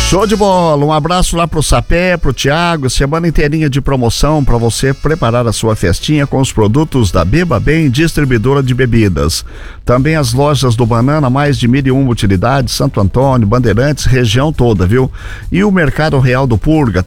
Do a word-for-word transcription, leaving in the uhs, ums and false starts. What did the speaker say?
Show de bola, um abraço lá pro Sapé, pro Thiago, semana inteirinha de promoção para você preparar a sua festinha com os produtos da Beba Bem, distribuidora de bebidas. Também as lojas do Banana, mais de mil e uma utilidades, Santo Antônio, Bandeirantes, região toda, viu? E o Mercado Real do Purga,